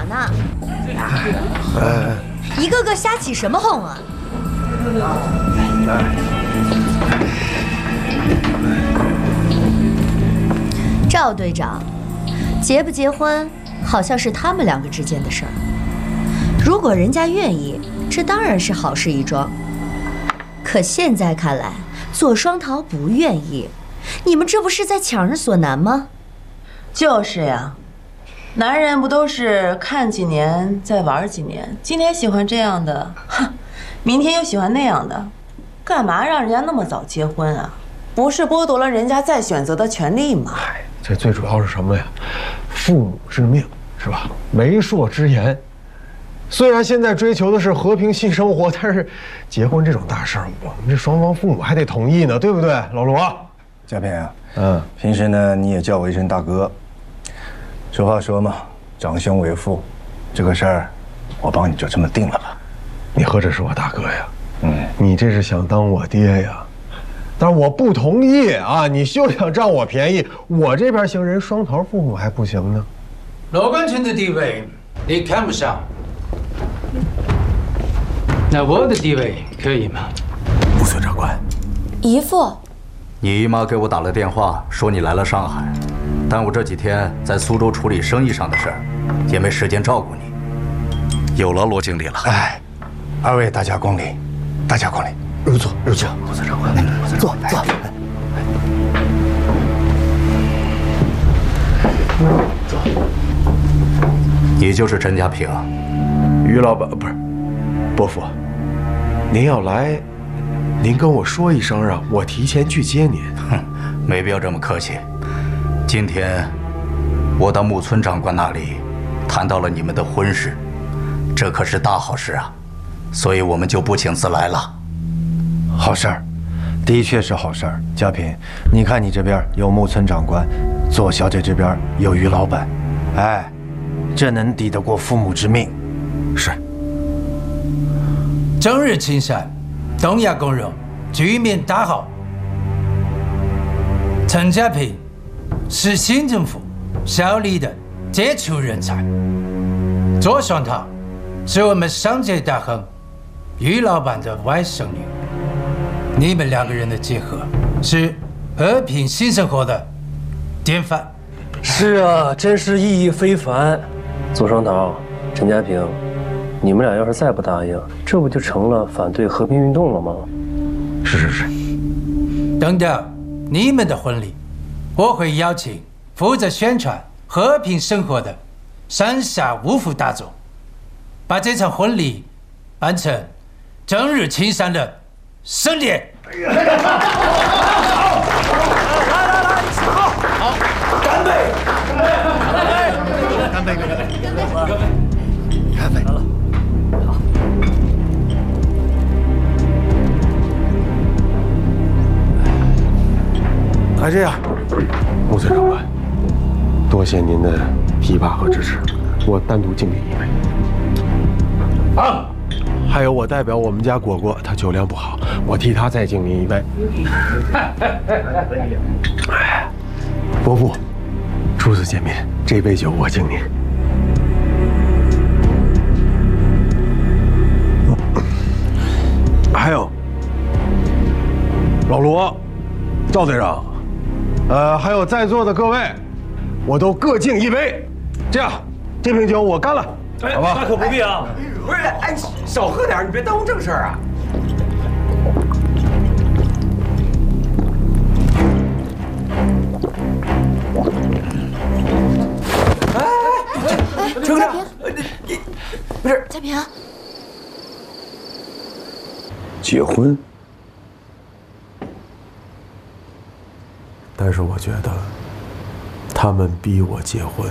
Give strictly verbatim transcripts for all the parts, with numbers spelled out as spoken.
呢？哎，一个个瞎起什么哄啊？赵队长，结不结婚好像是他们两个之间的事儿。如果人家愿意，这当然是好事一桩。可现在看来，左双桃不愿意，你们这不是在强人所难吗？ 就是呀，男人不都是看几年再玩几年？今天喜欢这样的，哼，明天又喜欢那样的，干嘛让人家那么早结婚啊？不是剥夺了人家再选择的权利吗？ 哎，这最主要是什么呀？父母之命，是吧？媒妁之言。虽然现在追求的是和平新生活，但是结婚这种大事儿，我们这双方父母还得同意呢，对不对，老罗？ 嘉平啊， 嗯， 平时呢你也叫我一声大哥。俗话说嘛，长兄为父，这个事儿，我帮你就这么定了吧。 你何止是我大哥呀， 嗯， 你这是想当我爹呀？但是我不同意啊！你休想占我便宜，我这边行，人双桃父母还不行呢。 罗冠群的地位你看不上，那我的地位可以吗？ 木村长官， 姨父， 你姨妈给我打了电话，说你来了上海。但我这几天在苏州处理生意上的事儿，也没时间照顾你。有了罗经理了。 哎，二位大驾光临，大驾光临， 入座，入座，木村长官，坐坐。坐。 你就是陈家平， 于老板不是，伯父，您要来，您跟我说一声，让我提前去接您。 哼，没必要这么客气。今天我到木村长官那里谈到了你们的婚事，这可是大好事啊，所以我们就不请自来了。 好事儿，的确是好事儿。嘉平，你看你这边有木村长官，左小姐这边有于老板，哎，这能抵得过父母之命。 是。 正日青山，东亚共荣，局面大好。陈家平是新政府效力的杰出人才，左双桃是我们商界大亨于老板的外甥女。你们两个人的结合是和平新生活的典范。 是啊，真是意义非凡。左双桃、陈家平，你们俩要是再不答应，这不就成了反对和平运动了吗？ 是是是。 等到你们的婚礼，我会邀请负责宣传和平生活的山下五福大众，把这场婚礼办成正日青山的盛典。 来来来，好，好，干杯！干杯！干杯！干杯！干杯！好。 还这样，木村长官，多谢您的提拔和支持，我单独敬您一杯。啊，还有我代表我们家果果，他酒量不好，我替他再敬您一杯。哎，伯父，初次见面，这杯酒我敬您。还有，老罗，赵队长。呃，还有在座的各位，我都各敬一杯。这样，这瓶酒我干了，好吧？ 那可不必啊！ 不是，哎，少喝点，你别耽误正事儿啊！哎，程程，你不是嘉平， 结婚。但是我觉得，他们逼我结婚，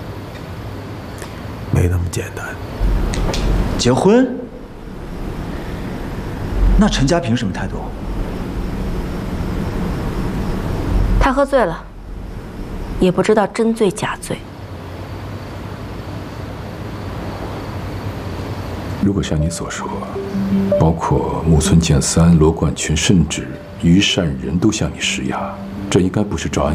没那么简单。 结婚？那陈家平什么态度？ 他喝醉了，也不知道真醉假醉。 如果像你所说，包括木村健三、罗冠群，甚至于善人都向你施压，这应该不是赵安